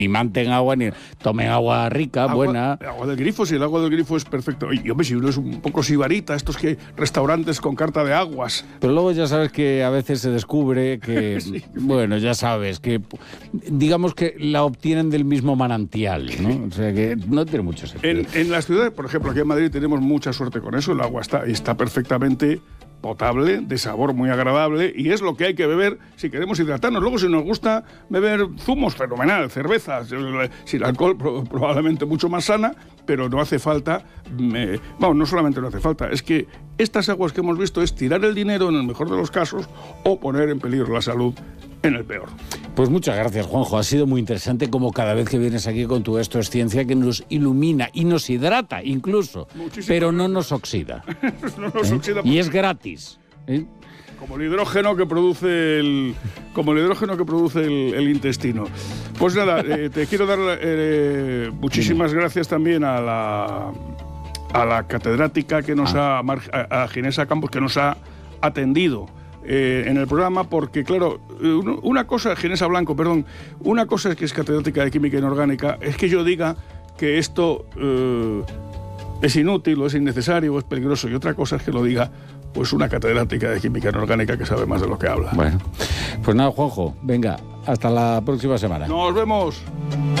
ni manten agua, ni tomen agua rica, buena. Agua del grifo, si el agua del grifo es perfecto. Y hombre, si uno es un poco sibarita, estos que restaurantes con carta de aguas. Pero luego ya sabes que a veces se descubre que, sí, bueno, ya sabes, que digamos que la obtienen del mismo manantial, ¿no? O sea que no tiene mucho sentido. En las ciudades, por ejemplo, aquí en Madrid tenemos mucha suerte con eso, el agua está perfectamente potable, de sabor muy agradable, y es lo que hay que beber si queremos hidratarnos. Luego, si nos gusta beber zumos, fenomenal, cervezas, sin alcohol probablemente mucho más sana, pero no hace falta, no solamente no hace falta, es que estas aguas que hemos visto es tirar el dinero en el mejor de los casos o poner en peligro la salud en el peor. Pues muchas gracias, Juanjo. Ha sido muy interesante como cada vez que vienes aquí con tu Esto es Ciencia, que nos ilumina y nos hidrata incluso, pero no nos oxida. No nos oxida y es gratis. Como el hidrógeno que produce el intestino. Pues nada, te quiero dar muchísimas gracias también a la catedrática que nos a Ginesa Campos, que nos ha atendido en el programa, porque claro, una cosa, Ginesa Blanco, perdón, una cosa es que es catedrática de Química Inorgánica, es que yo diga que esto es inútil o es innecesario o es peligroso, y otra cosa es que lo diga pues una catedrática de Química Inorgánica que sabe más de lo que habla. Bueno, pues nada, Juanjo, venga, hasta la próxima semana. ¡Nos vemos!